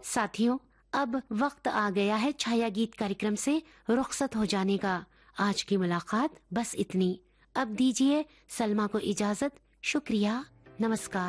साथियों, अब वक्त आ गया है छाया गीत कार्यक्रम से रुखसत हो जाने का। आज की मुलाकात बस इतनी। अब दीजिए सलमा को इजाजत। शुक्रिया, नमस्कार।